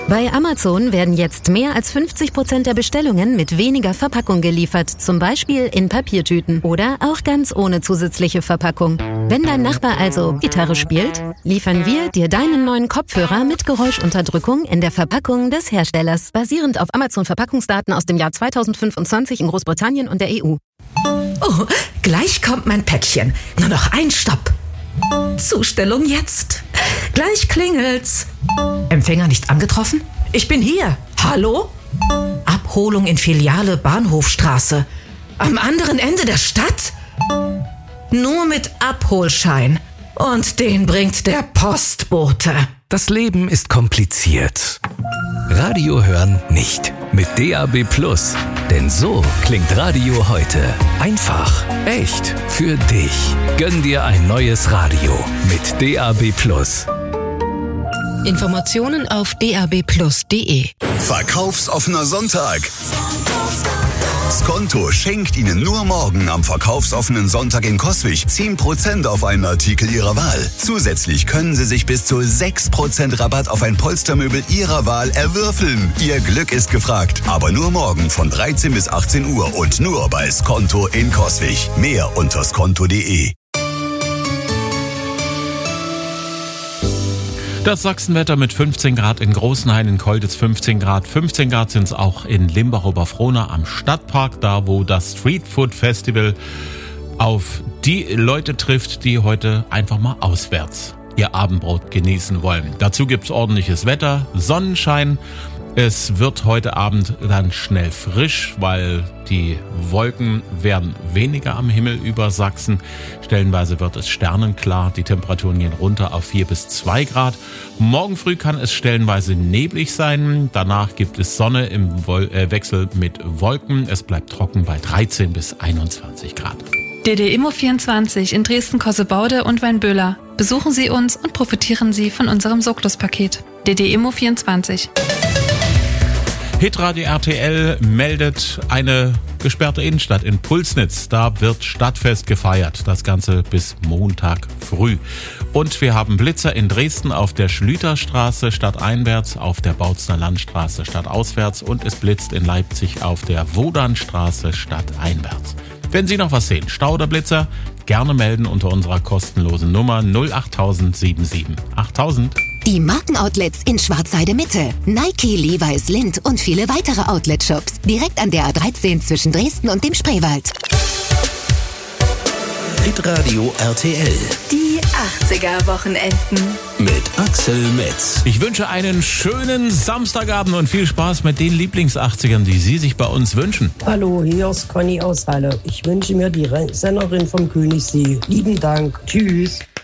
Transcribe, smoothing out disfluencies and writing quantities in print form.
Bei Amazon werden jetzt mehr als 50% der Bestellungen mit weniger Verpackung geliefert, zum Beispiel in Papiertüten oder auch ganz ohne zusätzliche Verpackung. Wenn dein Nachbar also Gitarre spielt, liefern wir dir deinen neuen Kopfhörer mit Geräuschunterdrückung in der Verpackung des Herstellers, basierend auf Amazon-Verpackungsdaten aus dem Jahr 2025 in Großbritannien und der EU. Oh, gleich kommt mein Päckchen. Nur noch ein Stopp. Zustellung jetzt. Gleich klingelt's. Empfänger nicht angetroffen? Ich bin hier. Hallo? Abholung in Filiale Bahnhofstraße. Am anderen Ende der Stadt? Nur mit Abholschein. Und den bringt der Postbote. Das Leben ist kompliziert. Radio hören nicht. Mit DAB+. Denn so klingt Radio heute. Einfach, echt, für dich. Gönn dir ein neues Radio mit DAB+. Informationen auf dabplus.de. Verkaufsoffener Sonntag. Skonto schenkt Ihnen nur morgen am verkaufsoffenen Sonntag in Coswig 10% auf einen Artikel Ihrer Wahl. Zusätzlich können Sie sich bis zu 6% Rabatt auf ein Polstermöbel Ihrer Wahl erwürfeln. Ihr Glück ist gefragt. Aber nur morgen von 13 bis 18 Uhr und nur bei Skonto in Coswig. Mehr unter skonto.de. Das Sachsenwetter mit 15 Grad in Großenhain, in Kolditz 15 Grad. 15 Grad sind es auch in Limbach-Oberfrohna am Stadtpark, da wo das Street Food Festival auf die Leute trifft, die heute einfach mal auswärts ihr Abendbrot genießen wollen. Dazu gibt's ordentliches Wetter, Sonnenschein. Es wird heute Abend dann schnell frisch, weil die Wolken werden weniger am Himmel über Sachsen. Stellenweise wird es sternenklar. Die Temperaturen gehen runter auf 4 bis 2 Grad. Morgen früh kann es stellenweise neblig sein. Danach gibt es Sonne im Wechsel mit Wolken. Es bleibt trocken bei 13 bis 21 Grad. DD Immo 24 in Dresden-Kossebaude und Weinböhler. Besuchen Sie uns und profitieren Sie von unserem Soklos-Paket. DD Immo 24. Hitradio RTL meldet eine gesperrte Innenstadt in Pulsnitz. Da wird Stadtfest gefeiert. Das Ganze bis Montag früh. Und wir haben Blitzer in Dresden auf der Schlüterstraße stadteinwärts, auf der Bautzner Landstraße stadtauswärts und es blitzt in Leipzig auf der Wodanstraße stadteinwärts. Wenn Sie noch was sehen, Stau oder Blitzer, gerne melden unter unserer kostenlosen Nummer 08000 77 8000. Die Markenoutlets in Schwarzheide Mitte, Nike, Levi's, Lindt und viele weitere Outlet-Shops. Direkt an der A13 zwischen Dresden und dem Spreewald. Hitradio RTL. Die 80er-Wochenenden. Mit Axel Metz. Ich wünsche einen schönen Samstagabend und viel Spaß mit den Lieblings-80ern, die Sie sich bei uns wünschen. Hallo, hier ist Conny aus Halle. Ich wünsche mir die Sennerin vom Königssee. Lieben Dank. Tschüss.